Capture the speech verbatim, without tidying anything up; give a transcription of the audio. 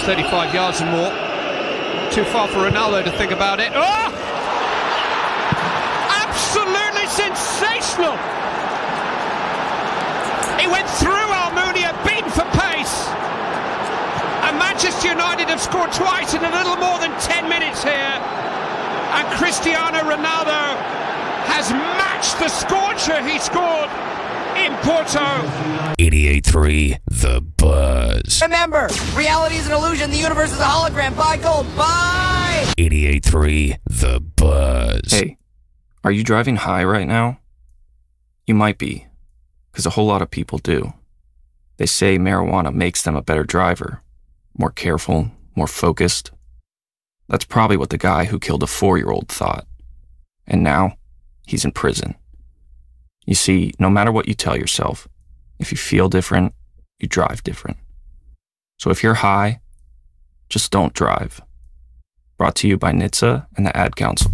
thirty-five yards and more. Too far for Ronaldo to think about it. Oh! Absolutely sensational! He went through Almunia, beaten for pace. And Manchester United have scored twice in a little more than ten minutes here. And Cristiano Ronaldo has matched the scorcher he scored in Porto. eighty-eight point three The Buzz. Remember, reality is an illusion. The universe is a hologram. Buy gold. Buy! eighty-eight point three The Buzz. Hey, are you driving high right now? You might be, because a whole lot of people do. They say marijuana makes them a better driver, more careful, more focused. That's probably what the guy who killed a four-year-old thought. And now, he's in prison. You see, no matter what you tell yourself, if you feel different, you drive different. So if you're high, just don't drive. Brought to you by N H T S A and the Ad Council.